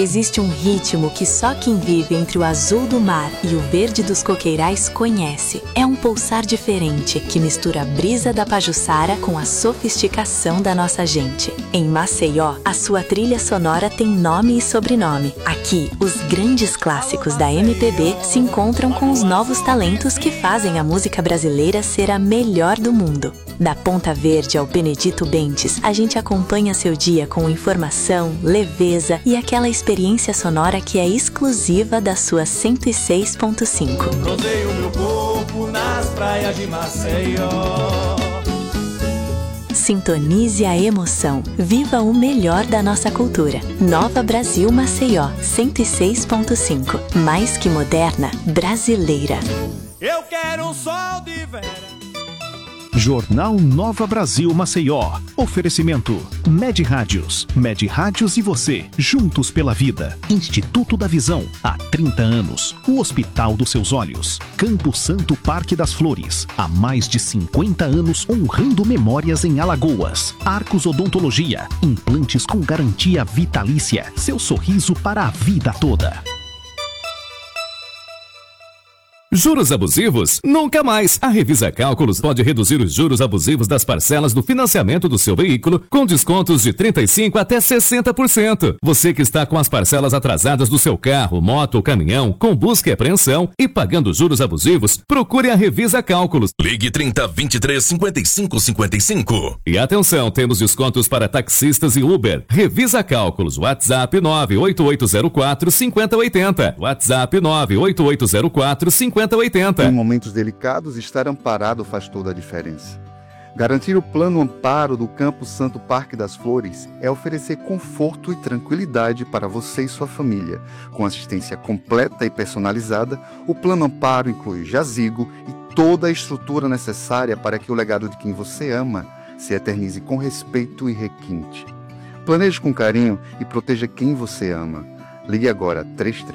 Existe um ritmo que só quem vive entre o azul do mar e o verde dos coqueirais conhece. É um pulsar diferente que mistura a brisa da Pajuçara com a sofisticação da nossa gente. Em Maceió, a sua trilha sonora tem nome e sobrenome. Aqui, os grandes clássicos da MPB se encontram com os novos talentos que fazem a música brasileira ser a melhor do mundo. Da Ponta Verde ao Benedito Bentes, a gente acompanha seu dia com informação, leveza e aquela experiência sonora que é exclusiva da sua 106.5. Rodeio meu corpo nas praias de Maceió. Sintonize a emoção. Viva o melhor da nossa cultura. Nova Brasil Maceió, 106.5. Mais que moderna, brasileira. Eu quero um sol de verão. Jornal Nova Brasil Maceió. Oferecimento Med Rádios. Med Rádios e você, juntos pela vida. Instituto da Visão, há 30 anos. O Hospital dos Seus Olhos. Campo Santo Parque das Flores, há mais de 50 anos honrando memórias em Alagoas. Arcos Odontologia, implantes com garantia vitalícia. Seu sorriso para a vida toda. Juros abusivos? Nunca mais! A Revisa Cálculos pode reduzir os juros abusivos das parcelas do financiamento do seu veículo com descontos de 35% até 60%. Você que está com as parcelas atrasadas do seu carro, moto ou caminhão, com busca e apreensão e pagando juros abusivos, procure a Revisa Cálculos. Ligue 30 23 55 55. E atenção, temos descontos para taxistas e Uber. Revisa Cálculos. WhatsApp 98804 5080. WhatsApp 98804 5080. Em momentos delicados, estar amparado faz toda a diferença. Garantir o plano amparo do Campo Santo Parque das Flores é oferecer conforto e tranquilidade para você e sua família. Com assistência completa e personalizada, o plano amparo inclui jazigo e toda a estrutura necessária para que o legado de quem você ama se eternize com respeito e requinte. Planeje com carinho e proteja quem você ama. Ligue agora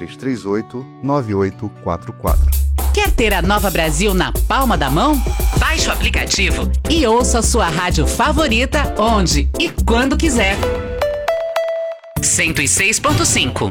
3338-9844. Quer ter a Nova Brasil na palma da mão? Baixe o aplicativo e ouça a sua rádio favorita onde e quando quiser. 106.5.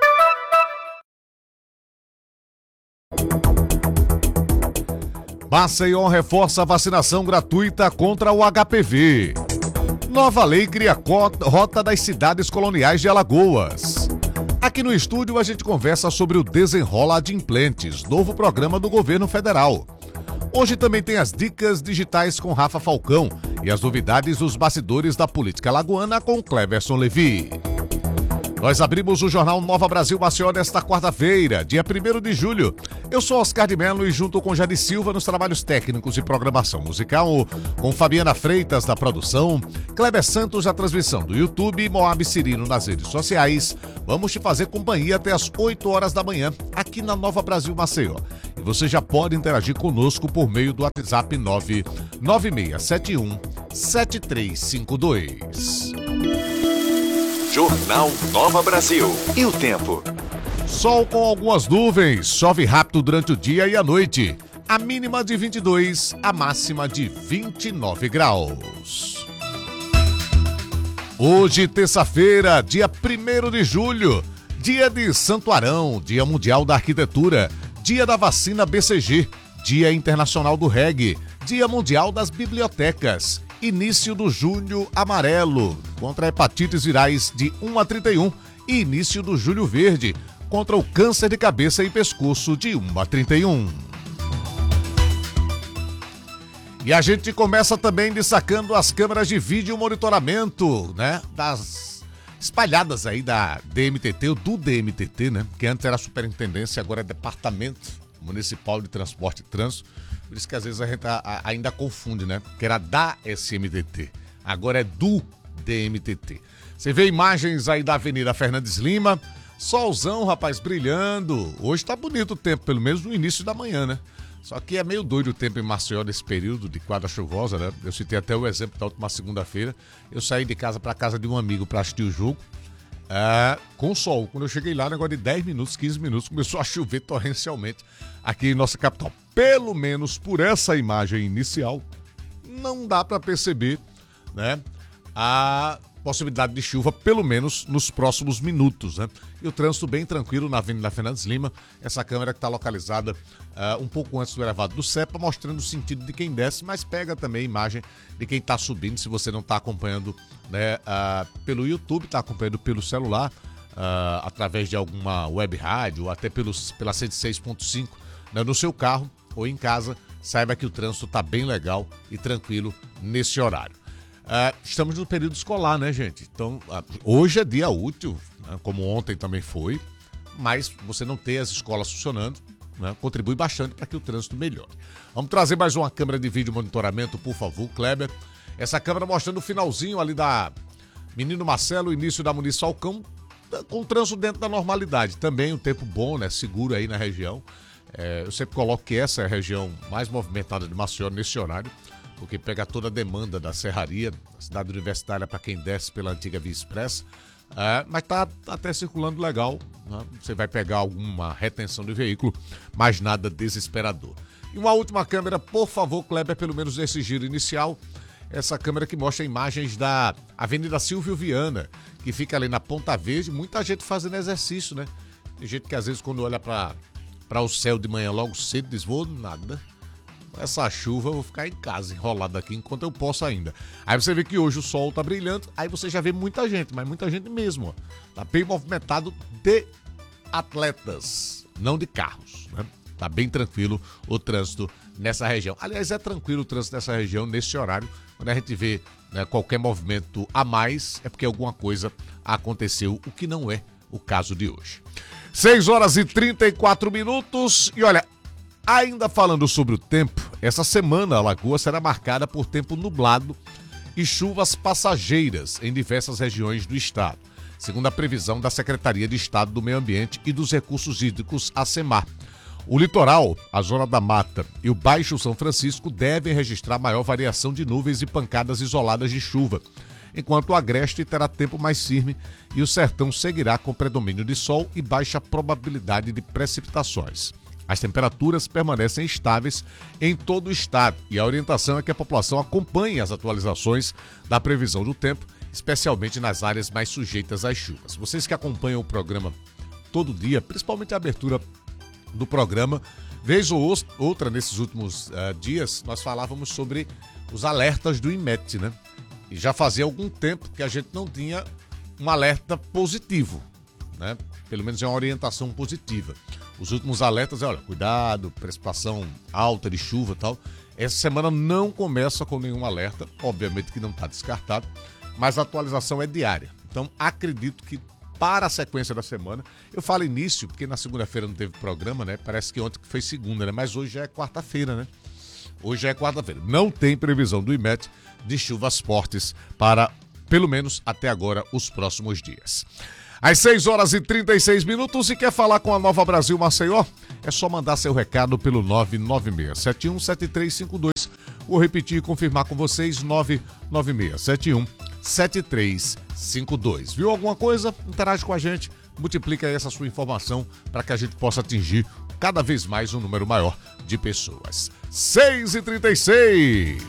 Maceió reforça a vacinação gratuita contra o HPV. Nova lei cria Rota das Cidades Coloniais de Alagoas. Aqui no estúdio a gente conversa sobre o Desenrola Adimplentes, novo programa do governo federal. Hoje também tem as dicas digitais com Rafa Falcão e as novidades dos bastidores da política alagoana com Cleverson Levi. Nós abrimos o Jornal Nova Brasil Maceió nesta quarta-feira, dia 1º de julho. Eu sou Oscar de Mello e junto com Jade Silva nos trabalhos técnicos e programação musical, com Fabiana Freitas da produção, Kleber Santos da transmissão do YouTube e Moab Cirino nas redes sociais. Vamos te fazer companhia até as 8 horas da manhã, aqui na Nova Brasil Maceió. E você já pode interagir conosco por meio do WhatsApp 99671-7352. Jornal Nova Brasil. E o tempo? Sol com algumas nuvens, chove rápido durante o dia e a noite. A mínima de 22, a máxima de 29 graus. Hoje, terça-feira, dia 1º de julho, dia de Santuarão, Dia Mundial da Arquitetura, dia da vacina BCG, Dia Internacional do Reggae, Dia Mundial das Bibliotecas, início do Junho Amarelo, contra hepatites virais de 1 a 31 e início do Julho Verde, contra o câncer de cabeça e pescoço de 1 a 31. E a gente começa também destacando as câmeras de vídeo monitoramento, né, das espalhadas aí da DMTT, ou do DMTT, né, que antes era Superintendência, agora é Departamento Municipal de Transporte e Trânsito. Por isso que às vezes a gente ainda confunde, né? Que era da SMTT, agora é do DMTT. Você vê imagens aí da Avenida Fernandes Lima, solzão, rapaz, brilhando. Hoje tá bonito o tempo, pelo menos no início da manhã, né? Só que é meio doido o tempo em Maceió nesse período de quadra chuvosa, né? Eu citei até o exemplo da última segunda-feira. Eu saí de casa para casa de um amigo para assistir o jogo. Com sol. Quando eu cheguei lá, negócio de 10 minutos, 15 minutos, começou a chover torrencialmente aqui em nossa capital. Pelo menos por essa imagem inicial, não dá para perceber, né, a possibilidade de chuva, pelo menos nos próximos minutos, né? E o trânsito bem tranquilo na Avenida Fernandes Lima, essa câmera que está localizada um pouco antes do elevado do CEPA, mostrando o sentido de quem desce, mas pega também a imagem de quem está subindo, se você não está acompanhando, né, pelo YouTube, está acompanhando pelo celular, através de alguma web rádio, ou até pela 106.5, né, no seu carro ou em casa, saiba que o trânsito está bem legal e tranquilo nesse horário. Estamos no período escolar, né, gente? Então, hoje é dia útil, né, como ontem também foi, mas você não ter as escolas funcionando, né, contribui bastante para que o trânsito melhore. Vamos trazer mais uma câmera de vídeo monitoramento, por favor, Kleber. Essa câmera mostrando o finalzinho ali da Menino Marcelo, início da Muniz Falcão, com o trânsito dentro da normalidade. Também um tempo bom, né, seguro aí na região. Eu sempre coloco que essa é a região mais movimentada de Maceió nesse horário, porque pega toda a demanda da Serraria, da cidade universitária, para quem desce pela antiga Via Expressa, mas está até circulando legal, né? Você vai pegar alguma retenção do veículo, mas nada desesperador. E uma última câmera, por favor, Kleber, pelo menos nesse giro inicial, essa câmera que mostra imagens da Avenida Silvio Viana, que fica ali na Ponta Verde, muita gente fazendo exercício, né? Tem gente que às vezes quando olha para o céu de manhã logo cedo diz, vou nada. Essa chuva eu vou ficar em casa, enrolado aqui, enquanto eu posso ainda. Aí você vê que hoje o sol tá brilhando, aí você já vê muita gente, mas muita gente mesmo, ó. Tá bem movimentado de atletas, não de carros, né? Tá bem tranquilo o trânsito nessa região. Aliás, é tranquilo o trânsito nessa região, nesse horário. Quando a gente vê, né, qualquer movimento a mais, é porque alguma coisa aconteceu, o que não é o caso de hoje. 6h34. E olha, ainda falando sobre o tempo, essa semana a Alagoas será marcada por tempo nublado e chuvas passageiras em diversas regiões do estado, segundo a previsão da Secretaria de Estado do Meio Ambiente e dos Recursos Hídricos, a SEMAR. O litoral, a Zona da Mata e o Baixo São Francisco devem registrar maior variação de nuvens e pancadas isoladas de chuva, enquanto o Agreste terá tempo mais firme e o Sertão seguirá com predomínio de sol e baixa probabilidade de precipitações. As temperaturas permanecem estáveis em todo o estado e a orientação é que a população acompanhe as atualizações da previsão do tempo, especialmente nas áreas mais sujeitas às chuvas. Vocês que acompanham o programa todo dia, principalmente a abertura do programa, vez ou outra nesses últimos dias, nós falávamos sobre os alertas do INMET, né? E já fazia algum tempo que a gente não tinha um alerta positivo, né? Pelo menos é uma orientação positiva. Os últimos alertas olha, cuidado, precipitação alta de chuva e tal. Essa semana não começa com nenhum alerta, obviamente que não está descartado, mas a atualização é diária. Então, acredito que para a sequência da semana, eu falo início, porque na segunda-feira não teve programa, né? Parece que ontem foi segunda, né? Mas hoje já é quarta-feira, né? Hoje já é quarta-feira. Não tem previsão do INMET de chuvas fortes para, pelo menos até agora, os próximos dias. Às 6h36, e quer falar com a Nova Brasil Maceió? É só mandar seu recado pelo 996717352. Vou repetir e confirmar com vocês, 996717352. Viu alguma coisa? Interage com a gente, multiplica aí essa sua informação para que a gente possa atingir cada vez mais um número maior de pessoas. 6h36.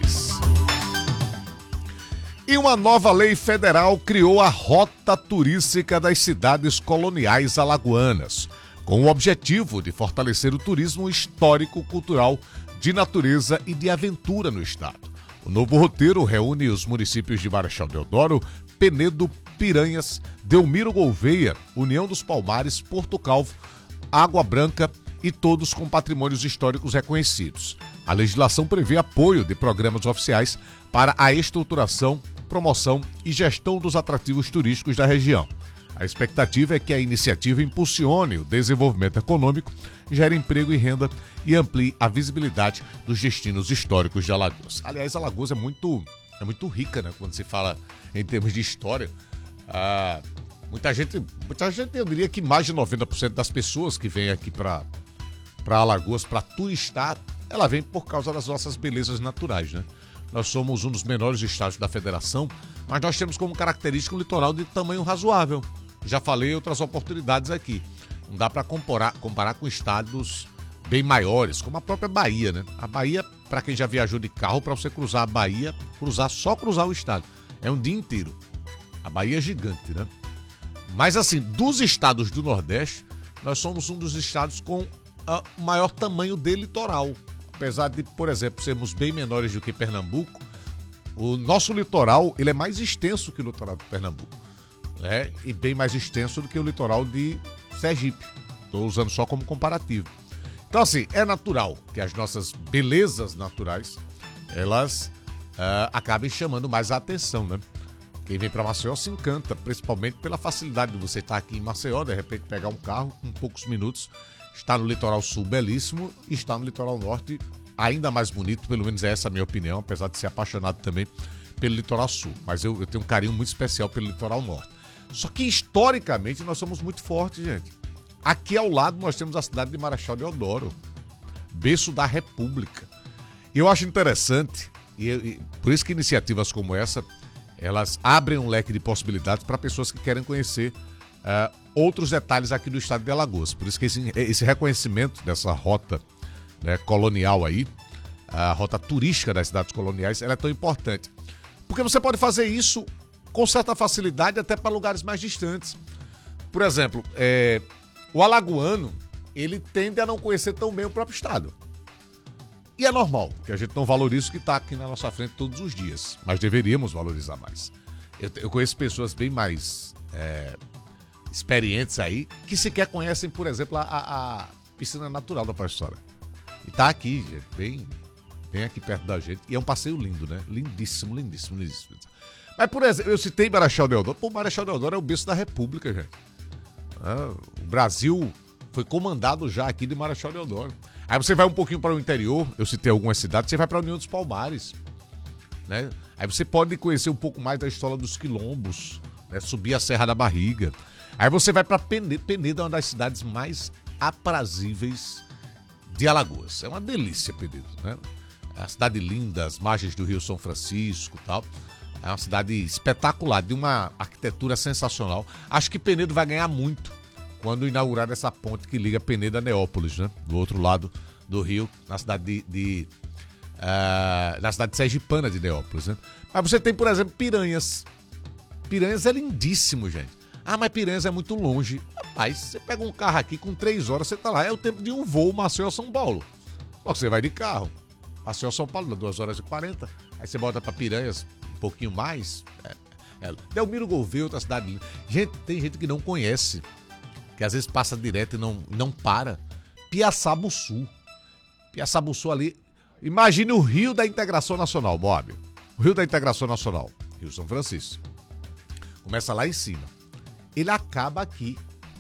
E uma nova lei federal criou a Rota Turística das Cidades Coloniais Alagoanas, com o objetivo de fortalecer o turismo histórico-cultural, de natureza e de aventura no estado. O novo roteiro reúne os municípios de Marechal Deodoro, Penedo, Piranhas, Delmiro Gouveia, União dos Palmares, Porto Calvo, Água Branca e todos com patrimônios históricos reconhecidos. A legislação prevê apoio de programas oficiais para a estruturação, promoção e gestão dos atrativos turísticos da região. A expectativa é que a iniciativa impulsione o desenvolvimento econômico, gere emprego e renda e amplie a visibilidade dos destinos históricos de Alagoas. Aliás, Alagoas é muito rica, né? Quando se fala em termos de história. Muita gente, eu diria que mais de 90% das pessoas que vêm aqui para Alagoas, para turistar, ela vem por causa das nossas belezas naturais, né? Nós somos um dos menores estados da federação, mas nós temos como característica um litoral de tamanho razoável. Já falei em outras oportunidades aqui. Não dá para comparar com estados bem maiores, como a própria Bahia, né? A Bahia, para quem já viajou de carro, para você cruzar a Bahia, cruzar o estado, é um dia inteiro. A Bahia é gigante, né? Mas assim, dos estados do Nordeste, nós somos um dos estados com o maior tamanho de litoral. Apesar de, por exemplo, sermos bem menores do que Pernambuco, o nosso litoral ele é mais extenso que o litoral de Pernambuco, né? E bem mais extenso do que o litoral de Sergipe. Estou usando só como comparativo. Então assim, é natural que as nossas belezas naturais, elas acabem chamando mais a atenção, né? Quem vem para Maceió se encanta, principalmente pela facilidade de você estar aqui em Maceió, de repente pegar um carro, em poucos minutos, está no litoral sul belíssimo e está no litoral norte ainda mais bonito, pelo menos essa é a minha opinião, apesar de ser apaixonado também pelo litoral sul. Mas eu tenho um carinho muito especial pelo litoral norte. Só que historicamente nós somos muito fortes, gente. Aqui ao lado nós temos a cidade de Marechal Deodoro, berço da República. E eu acho interessante, e por isso que iniciativas como essa, elas abrem um leque de possibilidades para pessoas que querem conhecer outros detalhes aqui do estado de Alagoas. Por isso que esse reconhecimento dessa rota, né, colonial aí, a rota turística das cidades coloniais, ela é tão importante. Porque você pode fazer isso com certa facilidade até para lugares mais distantes. Por exemplo, o alagoano, ele tende a não conhecer tão bem o próprio estado. E é normal, que a gente não valoriza o que está aqui na nossa frente todos os dias. Mas deveríamos valorizar mais. Eu conheço pessoas bem mais experientes aí, que sequer conhecem, por exemplo, a piscina natural da Pajuçara. E tá aqui, gente, bem aqui perto da gente. E é um passeio lindo, né? Lindíssimo, lindíssimo, lindíssimo. Mas, por exemplo, eu citei Marechal Deodoro. Pô, Marechal Deodoro é o berço da República, gente. O Brasil foi comandado já aqui de Marechal Deodoro. Aí você vai um pouquinho para o interior, eu citei algumas cidades, você vai para a União dos Palmares, né? Aí você pode conhecer um pouco mais da história dos quilombos, né? Subir a Serra da Barriga. Aí você vai para Penedo, uma das cidades mais aprazíveis de Alagoas. É uma delícia Penedo, né? É uma cidade linda, as margens do Rio São Francisco e tal. É uma cidade espetacular, de uma arquitetura sensacional. Acho que Penedo vai ganhar muito quando inaugurar essa ponte que liga Penedo a Neópolis, né? Do outro lado do rio, na cidade na cidade sergipana de Neópolis, né? Mas você tem, por exemplo, Piranhas. Piranhas é lindíssimo, gente. Ah, mas Piranhas é muito longe. Rapaz, você pega um carro aqui, com 3 horas você tá lá. É o tempo de um voo Maceió-São Paulo. Só que você vai de carro. Maceió-São Paulo, 2 horas e 40. Aí você volta pra Piranhas, um pouquinho mais. Delmiro Gouveia, outra cidade linda. Gente, tem gente que não conhece, que às vezes passa direto e não para. Piaçabuçu. Piaçabuçu ali. Imagine o Rio da Integração Nacional, Bob. O Rio da Integração Nacional. Rio São Francisco. Começa lá em cima. Ele acaba aqui.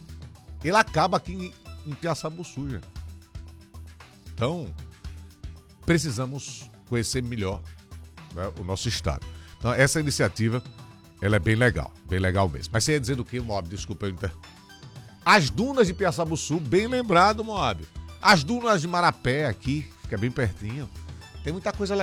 Em Piaçabuçu, gente. Então, precisamos conhecer melhor, né, o nosso estado. Então, essa iniciativa, ela é bem legal mesmo. Mas você ia dizer do que, Bob? Desculpa, As dunas de Piaçabuçu, bem lembrado, Moab. As dunas de Marapé aqui, fica bem pertinho. Tem muita coisa legal.